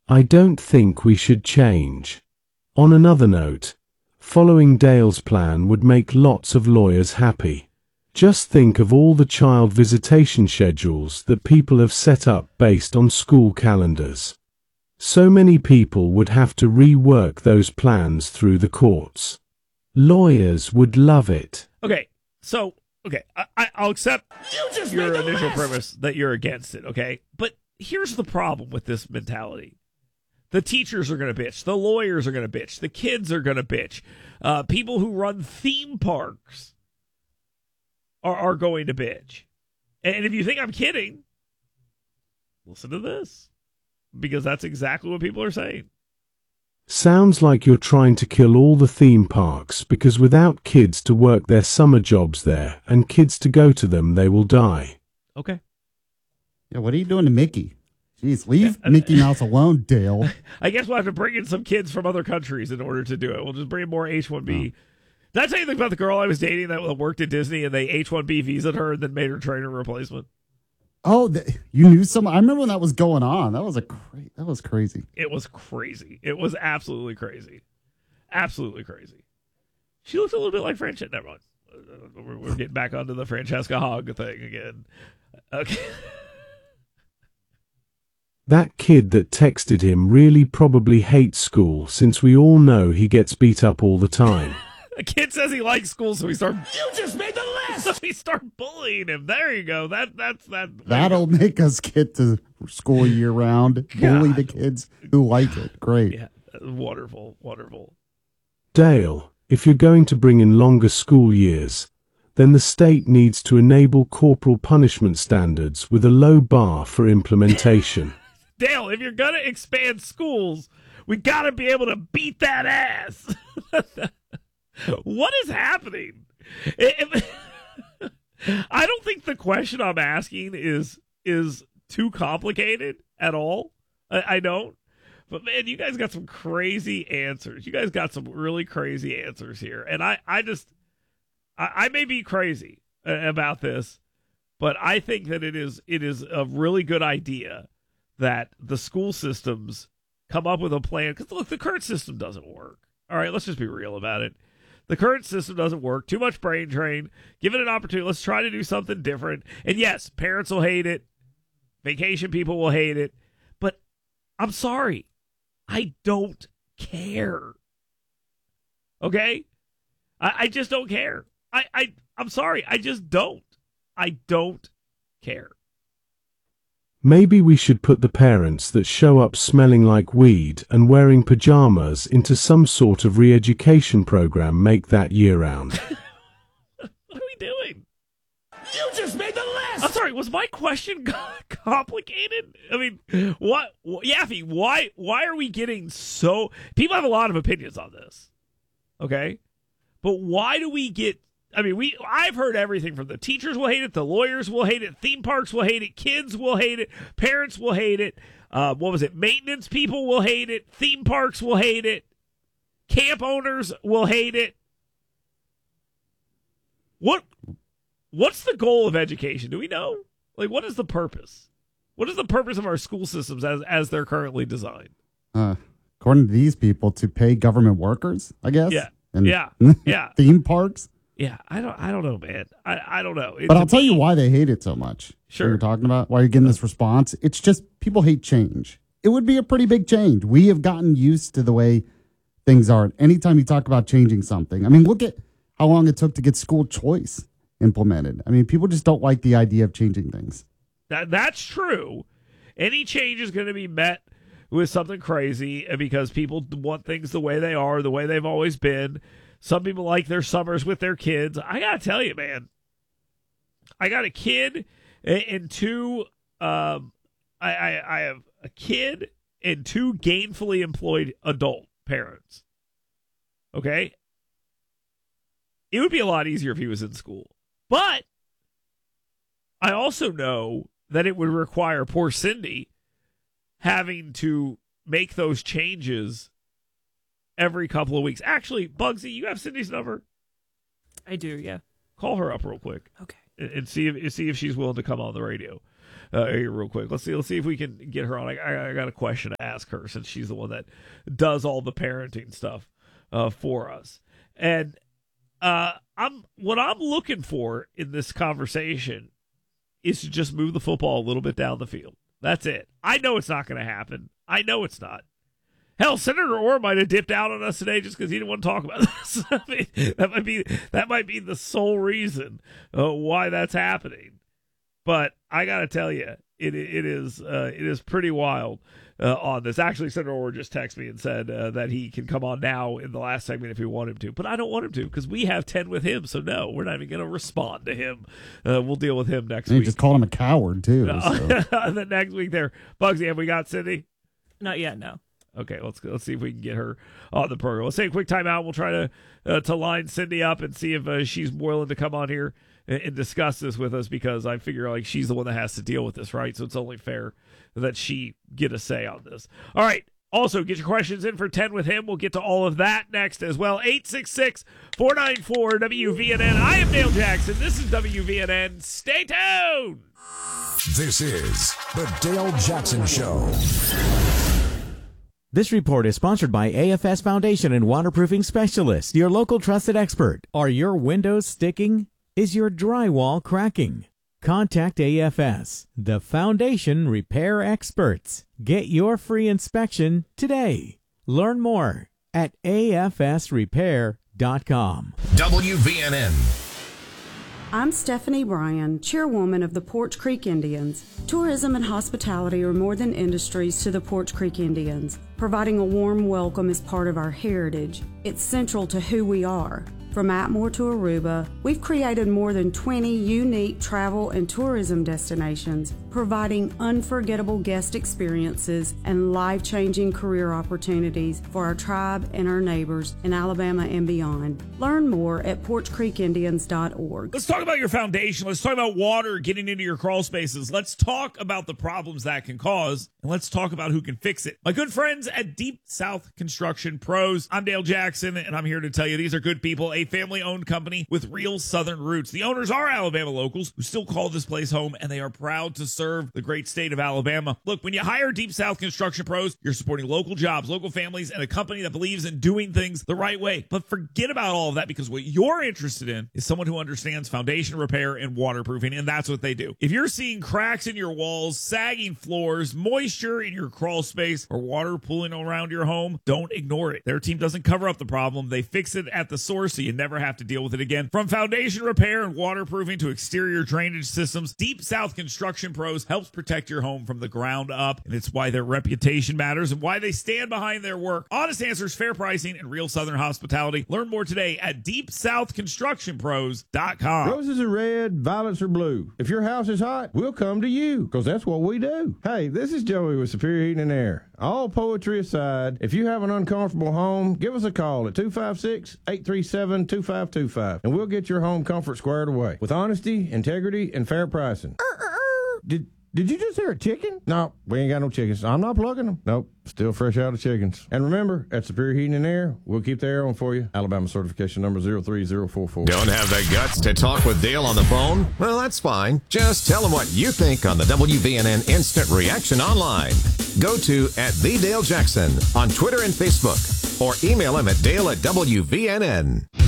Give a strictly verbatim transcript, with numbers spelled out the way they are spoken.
I don't think we should change. On another note, following Dale's plan would make lots of lawyers happy. Just think of all the child visitation schedules that people have set up based on school calendars. So many people would have to rework those plans through the courts. Lawyers would love it. Okay, so, okay, I, I, I'll accept you your initial list. premise that you're against it, okay? But here's the problem with this mentality. The teachers are going to bitch. The lawyers are going to bitch. The kids are going to bitch. Uh, people who run theme parks are, are going to bitch. And if you think I'm kidding, listen to this. Because that's exactly what people are saying. Sounds like you're trying to kill all the theme parks because without kids to work their summer jobs there and kids to go to them, they will die. Okay. Yeah, what are you doing to Mickey? Jeez, leave yeah, Mickey Mouse alone, Dale. I guess we'll have to bring in some kids from other countries in order to do it. We'll just bring in more H one B. Oh. Did I tell you anything about the girl I was dating that worked at Disney and they H one B visaed her and then made her trainer replacement? Oh, the, you knew someone? I remember when that was going on. That was a cra- that was crazy. It was crazy. It was absolutely crazy. Absolutely crazy. She looked a little bit like Francesca. Never mind. We're, we're getting back onto the Francesca Hogg thing again. Okay. That kid that texted him really probably hates school since we all know he gets beat up all the time. The kid says he likes school, so we start. You just made the list. So we start bullying him. There you go. That that's that. That'll make us get to school year round. God. Bully the kids who like it. Great. Yeah, wonderful, wonderful. Dale, if you're going to bring in longer school years, then the state needs to enable corporal punishment standards with a low bar for implementation. Dale, if you're gonna expand schools, we gotta be able to beat that ass. What is happening? If, I don't think the question I'm asking is is too complicated at all. I, I don't. But, man, you guys got some crazy answers. You guys got some really crazy answers here. And I, I just, I, I may be crazy about this, but I think that it is it is a really good idea that the school systems come up with a plan. Because, look, the current system doesn't work. All right, let's just be real about it. The current system doesn't work. Too much brain drain. Give it an opportunity. Let's try to do something different. And yes, parents will hate it. Vacation people will hate it. But I'm sorry. I don't care. Okay? I, I just don't care. I, I, I'm sorry. I just don't. I don't care. Maybe we should put the parents that show up smelling like weed and wearing pajamas into some sort of re-education program make that year-round. What are we doing? You just made the list! I'm sorry, was my question complicated? I mean, what, Yaffe, why, why are we getting so... People have a lot of opinions on this, okay? But why do we get... I mean, we. I've heard everything from the teachers will hate it, the lawyers will hate it, theme parks will hate it, kids will hate it, parents will hate it. Uh, what was it? Maintenance people will hate it, theme parks will hate it, camp owners will hate it. What? What's the goal of education? Do we know? Like, what is the purpose? What is the purpose of our school systems as as they're currently designed? Uh, according to these people, to pay government workers, I guess. Yeah. And yeah. Yeah. Theme parks. Yeah, I don't. I don't know, man. I, I don't know. It, but I'll tell me, you why they hate it so much. Sure, what you're talking about why you're getting this response. It's just people hate change. It would be a pretty big change. We have gotten used to the way things are. Anytime you talk about changing something, I mean, look at how long it took to get school choice implemented. I mean, people just don't like the idea of changing things. That that's true. Any change is going to be met with something crazy because people want things the way they are, the way they've always been. Some people like their summers with their kids. I got to tell you, man, I got a kid and two, um, I, I, I have a kid and two gainfully employed adult parents. Okay? It would be a lot easier if he was in school. But I also know that it would require poor Cindy having to make those changes every couple of weeks. Actually, Bugsy, you have Cindy's number? I do, yeah. Call her up real quick. Okay. And, and see if see if she's willing to come on the radio. uh, here real quick. Let's see. Let's see if we can get her on. I, I, I got a question to ask her since she's the one that does all the parenting stuff uh, for us. And uh, I'm what I'm looking for in this conversation is to just move the football a little bit down the field. That's it. I know it's not going to happen. I know it's not. Hell, Senator Orr might have dipped out on us today just because he didn't want to talk about this. I mean, that might be that might be the sole reason uh, why that's happening. But I got to tell you, it it is uh, it is pretty wild uh, on this. Actually, Senator Orr just texted me and said uh, that he can come on now in the last segment if we want him to. But I don't want him to because we have ten with him. So no, we're not even going to respond to him. Uh, we'll deal with him next you week. Just called him a coward too. No. So. The next week there, Bugsy, have we got Cindy? Not yet, no. Okay, let's let's see if we can get her on the program. Let's take a quick timeout. We'll try to uh, to line Cindy up and see if uh, she's willing to come on here and, and discuss this with us because I figure like she's the one that has to deal with this, right? So it's only fair that she get a say on this. All right. Also, get your questions in for ten with him. We'll get to all of that next as well. eight six six, four nine four, W V N N. I am Dale Jackson. This is W V N N. Stay tuned. This is the Dale Jackson Show. This report is sponsored by A F S Foundation and Waterproofing Specialist, your local trusted expert. Are your windows sticking? Is your drywall cracking? Contact A F S, the foundation repair experts. Get your free inspection today. Learn more at A F S repair dot com. W V N N. I'm Stephanie Bryan, chairwoman of the Porch Creek Indians. Tourism and hospitality are more than industries to the Porch Creek Indians. Providing a warm welcome is part of our heritage. It's central to who we are. From Atmore to Aruba, we've created more than twenty unique travel and tourism destinations, providing unforgettable guest experiences and life-changing career opportunities for our tribe and our neighbors in Alabama and beyond. Learn more at porch creek indians dot org. Let's talk about your foundation. Let's talk about water getting into your crawl spaces. Let's talk about the problems that can cause, and let's talk about who can fix it. My good friends at Deep South Construction Pros. I'm Dale Jackson, and I'm here to tell you these are good people, a family-owned company with real Southern roots. The owners are Alabama locals who still call this place home, and they are proud to serve the great state of Alabama. Look, when you hire Deep South Construction Pros, you're supporting local jobs, local families, and a company that believes in doing things the right way. But forget about all of that because what you're interested in is someone who understands foundation repair and waterproofing, and that's what they do. If you're seeing cracks in your walls, sagging floors, moisture in your crawl space, or water pooling around your home, don't ignore it. Their team doesn't cover up the problem. They fix it at the source so you never have to deal with it again. From foundation repair and waterproofing to exterior drainage systems, Deep South Construction Pros helps protect your home from the ground up, and it's why their reputation matters and why they stand behind their work. Honest answers, fair pricing, and real Southern hospitality. Learn more today at deep south construction pros dot com. Roses are red, violets are blue. If your house is hot, we'll come to you, because that's what we do. Hey, this is Joey with Superior Heating and Air. All poetry aside, if you have an uncomfortable home, give us a call at two five six, eight three seven, two five two five, and we'll get your home comfort squared away with honesty, integrity, and fair pricing. Did Did you just hear a chicken? No, we ain't got no chickens. I'm not plugging them. Nope, still fresh out of chickens. And remember, at Superior Heating and Air, we'll keep the air on for you. Alabama certification number zero three zero four four. Don't have the guts to talk with Dale on the phone? Well, that's fine. Just tell him what you think on the W V N N Instant Reaction online. Go to at the Dale Jackson on Twitter and Facebook, or email him at dale at W V N N.